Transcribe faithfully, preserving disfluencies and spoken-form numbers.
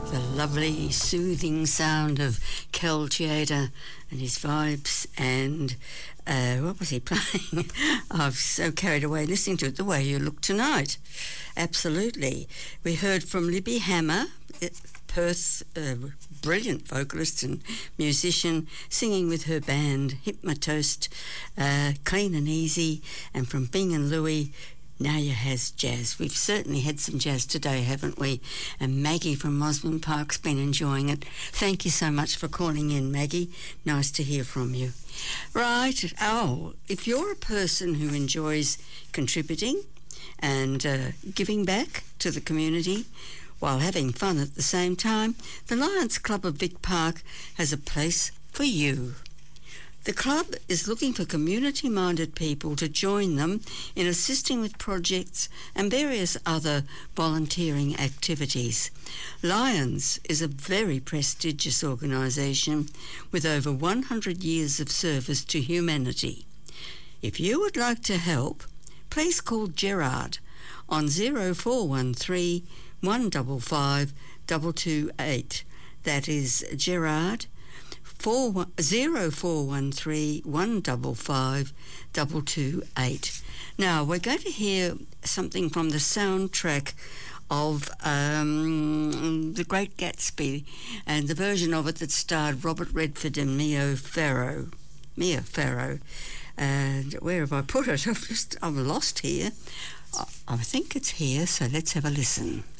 The lovely, soothing sound of Kel Tjader and his vibes, and uh, what was he playing? I was so carried away listening to it, The Way You Look Tonight. Absolutely. We heard from Libby Hammer, Perth, uh, brilliant vocalist and musician, singing with her band Hypnotoast, uh, Clean and Easy, and from Bing and Louie, Now You Has Jazz. We've certainly had some jazz today, haven't we? And Maggie from Mosman Park's been enjoying it. Thank you so much for calling in, Maggie. Nice to hear from you. Right. Oh, if you're a person who enjoys contributing and uh, giving back to the community while having fun at the same time, the Lions Club of Vic Park has a place for you. The club is looking for community-minded people to join them in assisting with projects and various other volunteering activities. Lions is a very prestigious organisation with over one hundred years of service to humanity. If you would like to help, please call Gerard on zero four one three, one five five, two two eight. That is Gerard. Four, zero four one three one five five double two eight. Now we're going to hear something from the soundtrack of um, The Great Gatsby, and the version of it that starred Robert Redford and Mia Farrow. Mia Farrow. And where have I put it? I've just I'm lost here. I, I think it's here. So let's have a listen.